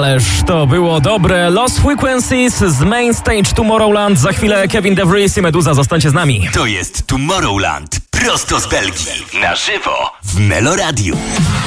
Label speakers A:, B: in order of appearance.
A: Ależ to było dobre. Lost Frequencies z Main Stage Tomorrowland. Za chwilę Kevin DeVries i Meduza. Zostańcie z nami.
B: To jest Tomorrowland prosto z Belgii. Na żywo w Meloradiu.